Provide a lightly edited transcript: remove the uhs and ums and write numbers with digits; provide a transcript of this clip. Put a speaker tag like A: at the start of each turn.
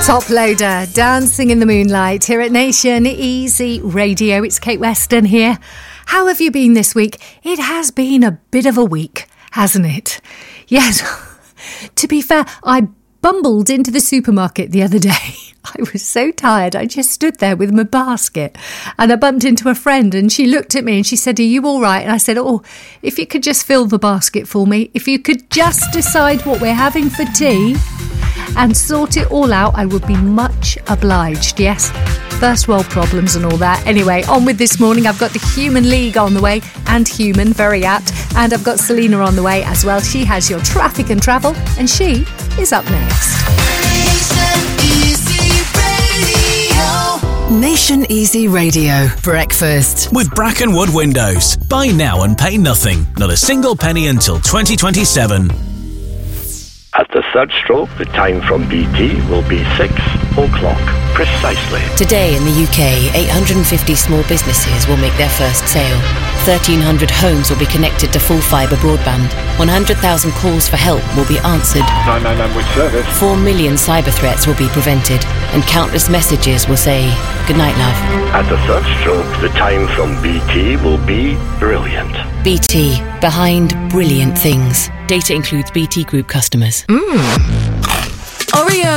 A: Top Loader, Dancing in the Moonlight, here at Nation Easy Radio. It's Kate Weston here. How have you been this week? It has been a bit of a week, hasn't it? Yes. To be fair, I bumbled into the supermarket the other day. I was so tired, I just stood there with my basket and I bumped into a friend and she looked at me and she said, "Are you all right?" And I said, "Oh, if you could just fill the basket for me, if you could just decide what we're having for tea and sort it all out, I would be much obliged." Yes, first world problems and all that. Anyway, on with this morning. I've got the Human League on the way, and Human, very apt. And I've got Selena on the way as well. She has your traffic and travel, and she is up next.
B: Nation Easy Radio Breakfast
C: with Brackenwood Windows. Buy now and pay nothing. Not a single penny until 2027.
D: At the third stroke, the time from BT will be 6 o'clock precisely.
E: Today in the UK, 850 small businesses will make their first sale. 1,300 homes will be connected to full fibre broadband. 100,000 calls for help will be answered.
D: 999 with service.
E: 4 million cyber threats will be prevented. And countless messages will say, "Good night, love."
D: At the third stroke, the time from BT will be brilliant.
E: BT, behind brilliant things. Data includes BT Group customers.
B: Oreo